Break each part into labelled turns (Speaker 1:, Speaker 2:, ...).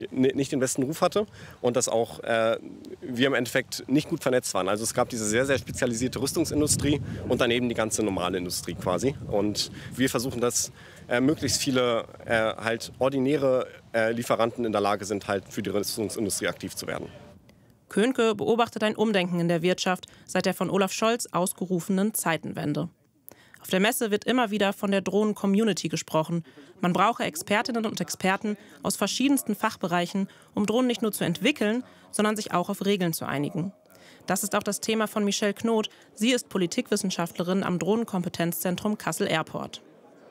Speaker 1: nicht den besten Ruf hatte und dass auch wir im Endeffekt nicht gut vernetzt waren. Also es gab diese sehr, sehr spezialisierte Rüstungsindustrie und daneben die ganze normale Industrie quasi. Und wir versuchen, dass möglichst viele halt ordinäre Lieferanten in der Lage sind, halt für die Rüstungsindustrie aktiv zu werden.
Speaker 2: Könke beobachtet ein Umdenken in der Wirtschaft seit der von Olaf Scholz ausgerufenen Zeitenwende. Auf der Messe wird immer wieder von der Drohnen-Community gesprochen. Man brauche Expertinnen und Experten aus verschiedensten Fachbereichen, um Drohnen nicht nur zu entwickeln, sondern sich auch auf Regeln zu einigen. Das ist auch das Thema von Michelle Knot. Sie ist Politikwissenschaftlerin am Drohnenkompetenzzentrum Kassel Airport.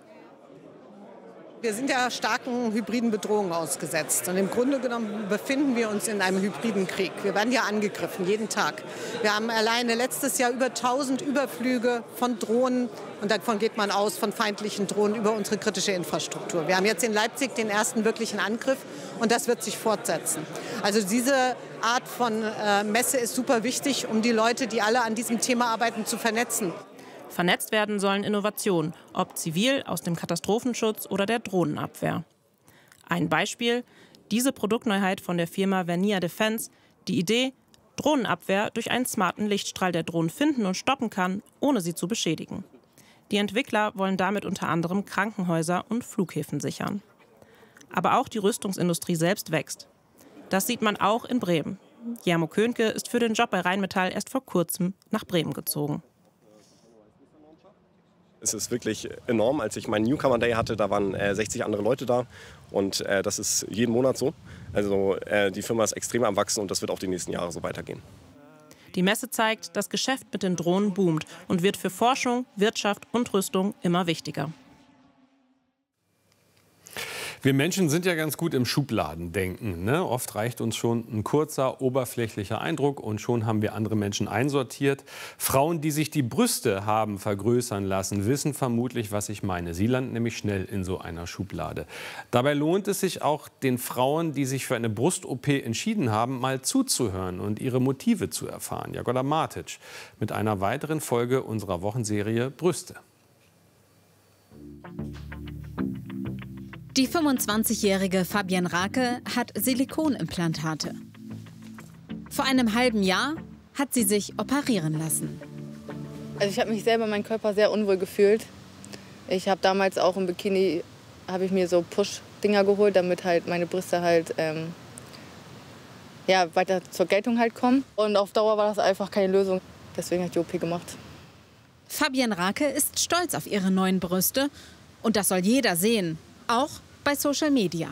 Speaker 3: Wir sind ja starken hybriden Bedrohungen ausgesetzt. Und im Grunde genommen befinden wir uns in einem hybriden Krieg. Wir werden ja angegriffen, jeden Tag. Wir haben alleine letztes Jahr über 1000 Überflüge von Drohnen. Und davon geht man aus, von feindlichen Drohnen über unsere kritische Infrastruktur. Wir haben jetzt in Leipzig den ersten wirklichen Angriff. Und das wird sich fortsetzen. Also diese Art von Messe ist super wichtig, um die Leute, die alle an diesem Thema arbeiten, zu vernetzen.
Speaker 2: Vernetzt werden sollen Innovationen, ob zivil, aus dem Katastrophenschutz oder der Drohnenabwehr. Ein Beispiel, diese Produktneuheit von der Firma Vernier Defense, die Idee, Drohnenabwehr durch einen smarten Lichtstrahl, der Drohnen finden und stoppen kann, ohne sie zu beschädigen. Die Entwickler wollen damit unter anderem Krankenhäuser und Flughäfen sichern. Aber auch die Rüstungsindustrie selbst wächst. Das sieht man auch in Bremen. Jarmo Könke ist für den Job bei Rheinmetall erst vor kurzem nach Bremen gezogen.
Speaker 1: Es ist wirklich enorm. Als ich meinen Newcomer Day hatte, da waren 60 andere Leute da. Und das ist jeden Monat so. Also die Firma ist extrem am Wachsen und das wird auch die nächsten Jahre so weitergehen.
Speaker 2: Die Messe zeigt, das Geschäft mit den Drohnen boomt und wird für Forschung, Wirtschaft und Rüstung immer wichtiger.
Speaker 4: Wir Menschen sind ja ganz gut im Schubladendenken, ne? Oft reicht uns schon ein kurzer, oberflächlicher Eindruck und schon haben wir andere Menschen einsortiert. Frauen, die sich die Brüste haben vergrößern lassen, wissen vermutlich, was ich meine. Sie landen nämlich schnell in so einer Schublade. Dabei lohnt es sich auch, den Frauen, die sich für eine Brust-OP entschieden haben, mal zuzuhören und ihre Motive zu erfahren. Jagoda Martic mit einer weiteren Folge unserer Wochenserie Brüste.
Speaker 5: Die 25-jährige Fabienne Rake hat Silikonimplantate. Vor einem halben Jahr hat sie sich operieren lassen.
Speaker 6: Also ich habe mich selber, meinen Körper sehr unwohl gefühlt. Ich habe damals auch im Bikini, habe ich mir so Push-Dinger geholt, damit halt meine Brüste halt ja, weiter zur Geltung halt kommen. Und auf Dauer war das einfach keine Lösung. Deswegen habe ich die OP gemacht.
Speaker 5: Fabienne Rake ist stolz auf ihre neuen Brüste. Und das soll jeder sehen. Auch bei Social Media.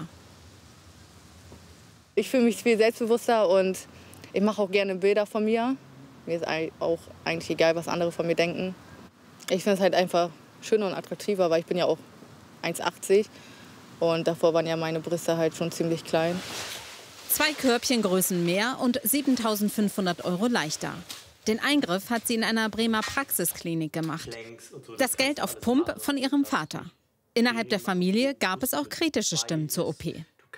Speaker 6: Ich fühle mich viel selbstbewusster und ich mache auch gerne Bilder von mir. Mir ist auch eigentlich egal, was andere von mir denken. Ich finde es halt einfach schöner und attraktiver, weil ich bin ja auch 1,80 und davor waren ja meine Brüste halt schon ziemlich klein.
Speaker 5: 2 Körbchengrößen mehr und 7.500 € leichter. Den Eingriff hat sie in einer Bremer Praxisklinik gemacht. Das Geld auf Pump von ihrem Vater. Innerhalb der Familie gab es auch kritische Stimmen zur OP.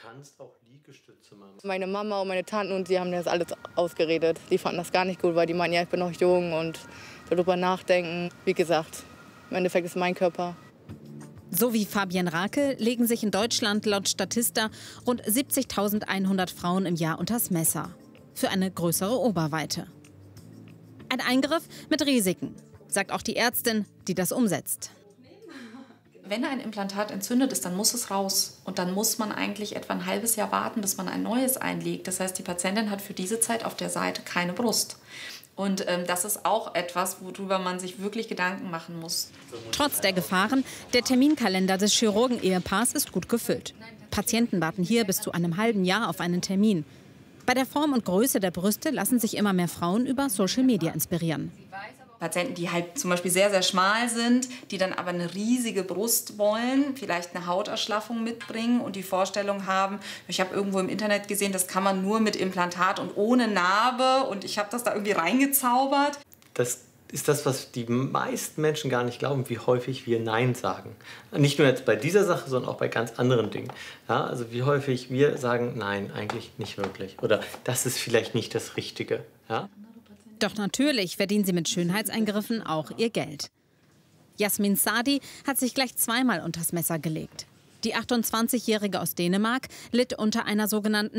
Speaker 6: Meine Mama und meine Tanten und sie haben das alles ausgeredet. Die fanden das gar nicht gut, weil die meinen, ja, ich bin noch jung und darüber nachdenken. Wie gesagt, im Endeffekt ist mein Körper.
Speaker 5: So wie Fabienne Rake legen sich in Deutschland laut Statista rund 70.100 Frauen im Jahr unters Messer. Für eine größere Oberweite. Ein Eingriff mit Risiken, sagt auch die Ärztin, die das umsetzt.
Speaker 7: Wenn ein Implantat entzündet ist, dann muss es raus. Und dann muss man eigentlich etwa ein halbes Jahr warten, bis man ein neues einlegt. Das heißt, die Patientin hat für diese Zeit auf der Seite keine Brust. Und das ist auch etwas, worüber man sich wirklich Gedanken machen muss.
Speaker 5: Trotz der Gefahren, der Terminkalender des Chirurgen-Ehepaars ist gut gefüllt. Patienten warten hier bis zu einem halben Jahr auf einen Termin. Bei der Form und Größe der Brüste lassen sich immer mehr Frauen über Social Media inspirieren.
Speaker 7: Patienten, die halt zum Beispiel sehr, sehr schmal sind, die dann aber eine riesige Brust wollen, vielleicht eine Hauterschlaffung mitbringen und die Vorstellung haben, ich habe irgendwo im Internet gesehen, das kann man nur mit Implantat und ohne Narbe und ich habe das da irgendwie reingezaubert.
Speaker 8: Das ist das, was die meisten Menschen gar nicht glauben, wie häufig wir Nein sagen. Nicht nur jetzt bei dieser Sache, sondern auch bei ganz anderen Dingen. Ja, also wie häufig wir sagen, nein, eigentlich nicht wirklich. Oder das ist vielleicht nicht das Richtige. Ja?
Speaker 5: Doch natürlich verdienen sie mit Schönheitseingriffen auch ihr Geld. Jasmin Sadi hat sich gleich zweimal unters Messer gelegt. Die 28-Jährige aus Dänemark litt unter einer sogenannten